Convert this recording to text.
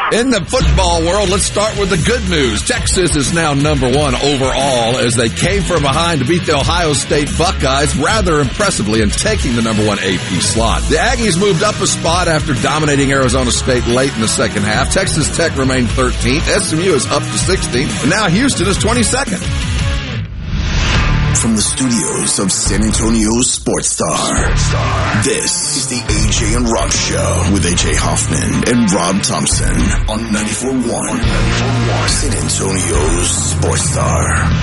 In the football world, let's start with the good news. Texas is now number 1 overall as they came from behind to beat the Ohio State Buckeyes rather impressively and taking the number 1 AP slot. The Aggies moved up a spot after dominating Arizona State late in the second half. Texas Tech remained 13th. SMU is up to 16th. And now Houston is 22nd. From the studios of San Antonio Sports Star, this is the AJ and Rob Show with AJ Hoffman and Rob Thompson on 94.1 San Antonio Sports Star.